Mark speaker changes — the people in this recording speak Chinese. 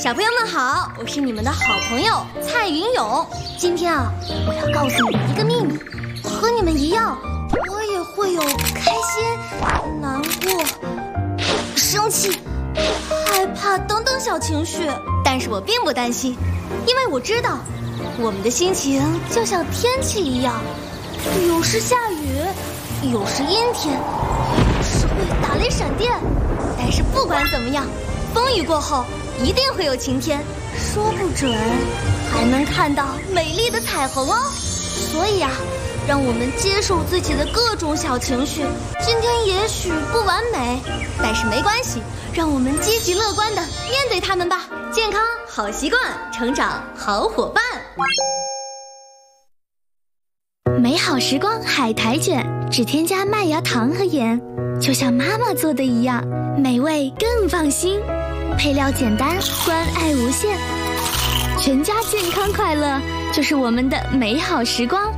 Speaker 1: 小朋友们好，我是你们的好朋友蔡云勇。今天啊，我要告诉你们一个秘密，和你们一样，我也会有开心、难过、生气、害怕等等小情绪。但是我并不担心，因为我知道，我们的心情就像天气一样，有时下雨，有时阴天，有时会打雷闪电。但是不管怎么样，风雨过后一定会有晴天，说不准还能看到美丽的彩虹哦。所以啊，让我们接受自己的各种小情绪。今天也许不完美，但是没关系，让我们积极乐观地面对它们吧。健康好习惯，成长好伙伴。
Speaker 2: 美好时光海苔卷，只添加麦芽糖和盐，就像妈妈做的一样，美味更放心。配料简单，关爱无限，全家健康快乐就是我们的美好时光。